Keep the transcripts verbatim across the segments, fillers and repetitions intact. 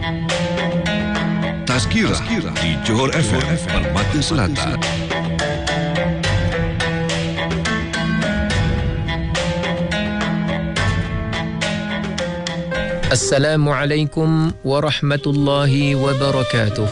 Tazkirah di Johor F M Permata Selatan. Assalamualaikum warahmatullahi wabarakatuh.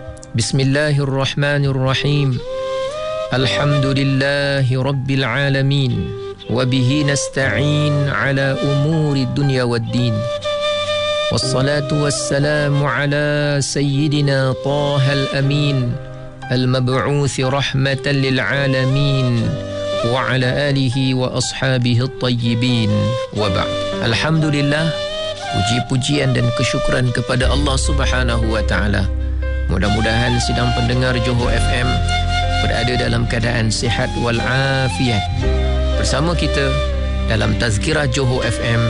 Bismillahirrahmanirrahim. Alhamdulillahi rabbil alamin. Wabihi nasta'in ala umuri dunya waddin. Wassalatu wassalamu ala sayyidina Tahal Amin, al-mab'uthi rahmatan lil alamin, wa ala alihi wa ashabihi at-tayyibin, wa ba'd. Alhamdulillah, puji-pujian dan kesyukuran kepada Allah Subhanahu wa taala. Mudah-mudahan sidang pendengar Johor F M berada dalam keadaan sihat wal afiat. Bersama kita dalam Tazkirah Johor F M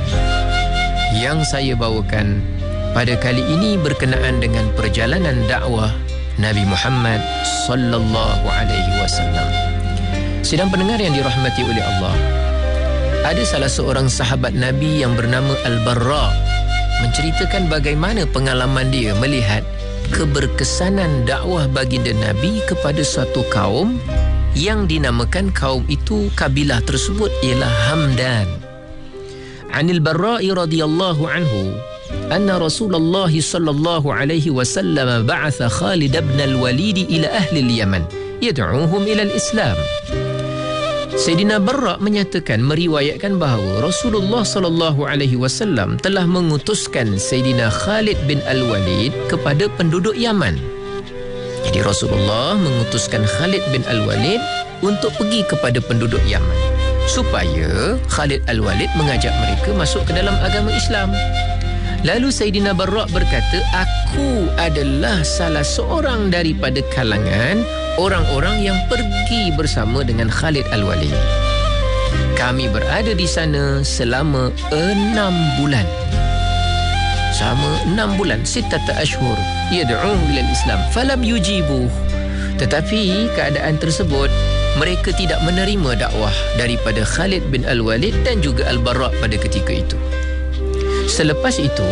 yang saya bawakan pada kali ini berkenaan dengan perjalanan dakwah Nabi Muhammad sallallahu alaihi wasallam. Sidang pendengar yang dirahmati oleh Allah, ada salah seorang sahabat Nabi yang bernama Al-Barra menceritakan bagaimana pengalaman dia melihat keberkesanan dakwah baginda Nabi kepada suatu kaum yang dinamakan kaum itu, kabilah tersebut ialah Hamdan. Anil Barra'i radhiyallahu anhu anna Rasulullah sallallahu alaihi wasallam ba'atha Khalid ibn al-Walid ila ahli al-Yaman yad'uuhum ila al-Islam. Sayyidina Barra' menyatakan, meriwayatkan bahawa Rasulullah sallallahu alaihi wasallam telah mengutuskan Sayyidina Khalid bin Al-Walid kepada penduduk Yaman. Jadi Rasulullah mengutuskan Khalid bin Al-Walid untuk pergi kepada penduduk Yaman supaya Khalid Al-Walid mengajak mereka masuk ke dalam agama Islam. Lalu Sayyidina Barra' berkata, aku adalah salah seorang daripada kalangan orang-orang yang pergi bersama dengan Khalid Al-Walid. Kami berada di sana selama enam bulan. Selama enam bulan, sittata ashhur, yad'u ila Islam, falam yujibuh. Tetapi keadaan tersebut, mereka tidak menerima dakwah daripada Khalid bin Al-Walid dan juga Al-Barra' pada ketika itu. Selepas itu,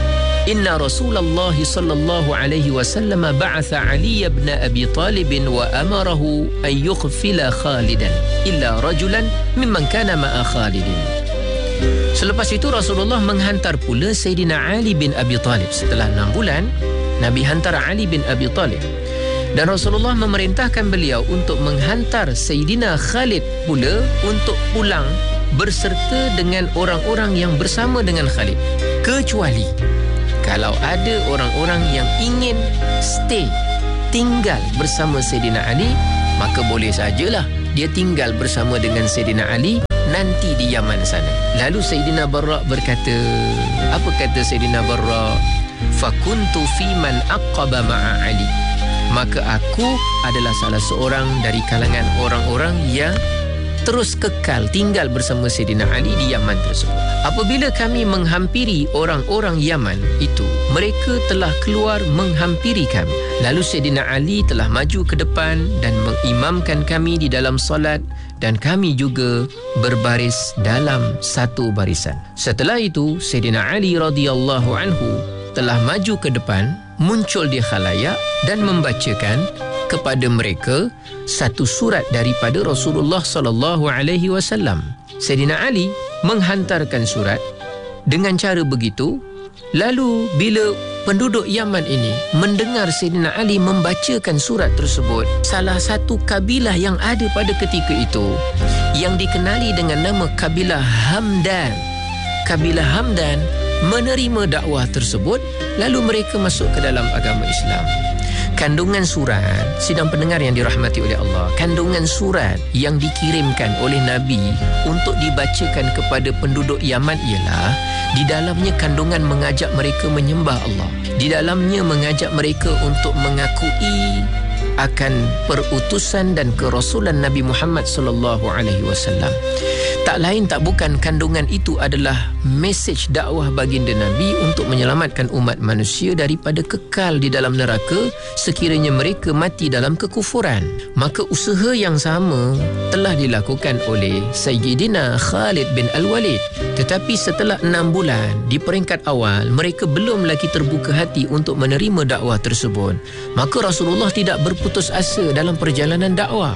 inna Rasulullah sallallahu alaihi wasallam ba'atha Ali ibn Abi Talib wa amarahu an yukhfila Khalidan illa rajulan mimman kana ma'a Khalidin. Selepas itu Rasulullah menghantar pula Sayyidina Ali bin Abi Talib. Setelah enam bulan, Nabi hantar Ali bin Abi Talib. Dan Rasulullah memerintahkan beliau untuk menghantar Sayyidina Khalid pula untuk pulang berserta dengan orang-orang yang bersama dengan Khalid. Kecuali kalau ada orang-orang yang ingin stay, tinggal bersama Sayyidina Ali, maka boleh sajalah dia tinggal bersama dengan Sayyidina Ali nanti di Yaman sana. Lalu Sayyidina Barra' berkata, apa kata Sayyidina Barra'? Fakuntu fi man aqaba ma'a Ali. Maka aku adalah salah seorang dari kalangan orang-orang yang terus kekal tinggal bersama Sayyidina Ali di Yaman tersebut. Apabila kami menghampiri orang-orang Yaman itu, mereka telah keluar menghampiri kami. Lalu Sayyidina Ali telah maju ke depan dan mengimamkan kami di dalam solat, dan kami juga berbaris dalam satu barisan. Setelah itu, Sayyidina Ali radhiyallahu anhu telah maju ke depan, muncul di khalayak dan membacakan kepada mereka satu surat daripada Rasulullah sallallahu alaihi wasallam. Sayyidina Ali menghantarkan surat dengan cara begitu. Lalu bila penduduk Yaman ini mendengar Sayyidina Ali membacakan surat tersebut, salah satu kabilah yang ada pada ketika itu yang dikenali dengan nama kabilah Hamdan, kabilah Hamdan menerima dakwah tersebut, lalu mereka masuk ke dalam agama Islam. Kandungan surat, sidang pendengar yang dirahmati oleh Allah, kandungan surat yang dikirimkan oleh Nabi untuk dibacakan kepada penduduk Yaman ialah di dalamnya kandungan mengajak mereka menyembah Allah. Di dalamnya mengajak mereka untuk mengakui akan perutusan dan kerasulan Nabi Muhammad sallallahu alaihi wasallam. Tak lain tak bukan kandungan itu adalah mesej dakwah baginda Nabi untuk menyelamatkan umat manusia daripada kekal di dalam neraka sekiranya mereka mati dalam kekufuran. Maka usaha yang sama telah dilakukan oleh Sayyidina Khalid bin Al-Walid. Tetapi setelah enam bulan di peringkat awal, mereka belum lagi terbuka hati untuk menerima dakwah tersebut. Maka Rasulullah tidak berputus asa dalam perjalanan dakwah.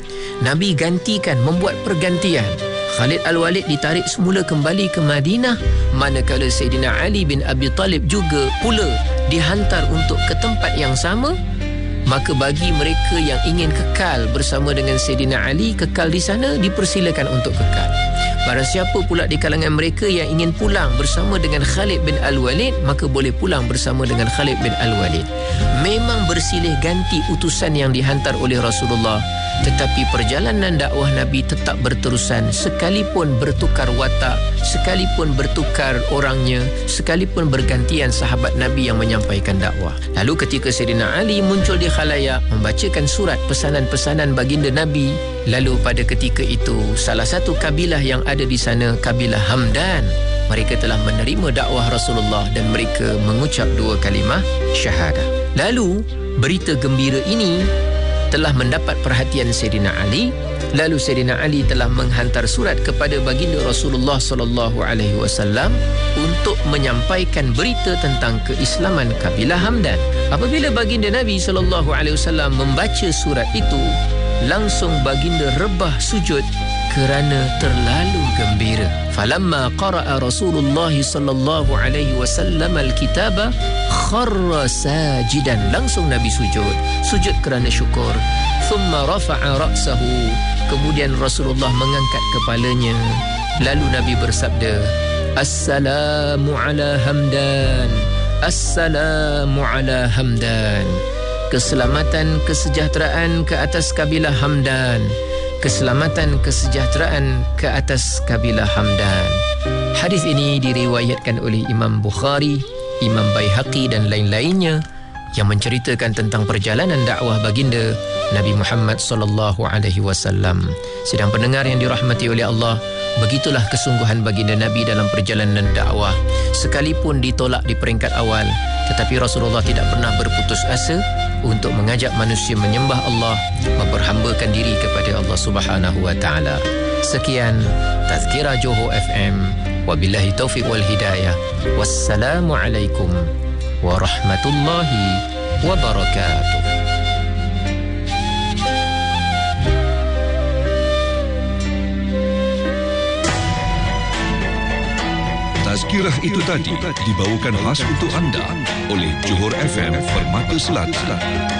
Nabi gantikan, membuat pergantian. Khalid Al-Walid ditarik semula kembali ke Madinah, manakala Sayyidina Ali bin Abi Talib juga pula dihantar untuk ke tempat yang sama. Maka bagi mereka yang ingin kekal bersama dengan Sayyidina Ali, kekal di sana, dipersilakan untuk kekal. Barang siapa pula di kalangan mereka yang ingin pulang bersama dengan Khalid bin Al-Walid, maka boleh pulang bersama dengan Khalid bin Al-Walid. Memang bersilih ganti utusan yang dihantar oleh Rasulullah, tetapi perjalanan dakwah Nabi tetap berterusan sekalipun bertukar watak, sekalipun bertukar orangnya, sekalipun bergantian sahabat Nabi yang menyampaikan dakwah. Lalu ketika Sayyidina Ali muncul di khalayak membacakan surat pesanan-pesanan baginda Nabi, lalu pada ketika itu salah satu kabilah yang ada di sana, kabilah Hamdan, mereka telah menerima dakwah Rasulullah dan mereka mengucap dua kalimah syahadah. Lalu berita gembira ini telah mendapat perhatian Sayyidina Ali. Lalu Sayyidina Ali telah menghantar surat kepada baginda Rasulullah sallallahu alaihi wasallam untuk menyampaikan berita tentang keislaman kabilah Hamdan. Apabila baginda Nabi sallallahu alaihi wasallam membaca surat itu, langsung baginda rebah sujud kerana terlalu gembira. Falamma qara'a Rasulullah sallallahu alaihi wasallam al-kitaba kharra sajidan. Langsung Nabi sujud, sujud kerana syukur. Thumma rafa'a ra'sahu. Kemudian Rasulullah mengangkat kepalanya. Lalu Nabi bersabda, Assalamu ala Hamdan, Assalamu ala Hamdan. Keselamatan, kesejahteraan ke atas kabilah Hamdan. Keselamatan, kesejahteraan ke atas kabilah Hamdan. Hadis ini diriwayatkan oleh Imam Bukhari, Imam Baihaqi dan lain-lainnya yang menceritakan tentang perjalanan dakwah baginda Nabi Muhammad sallallahu alaihi wasallam. Sidang pendengar yang dirahmati oleh Allah, begitulah kesungguhan baginda Nabi dalam perjalanan dakwah. Sekalipun ditolak di peringkat awal, tetapi Rasulullah tidak pernah berputus asa untuk mengajak manusia menyembah Allah, memperhambakan diri kepada Allah Subhanahu wa taala. Sekian Tazkirah Johor F M. Wabillahi taufiq wal hidayah. Wassalamualaikum warahmatullahi wabarakatuh. Tazkirah itu tadi dibawakan khas untuk anda oleh Johor F M Permata Selatan.